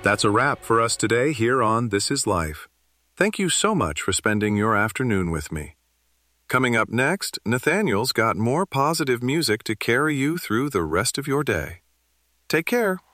That's a wrap for us today here on This Is Life. Thank you so much for spending your afternoon with me. Coming up next, Nathaniel's got more positive music to carry you through the rest of your day. Take care.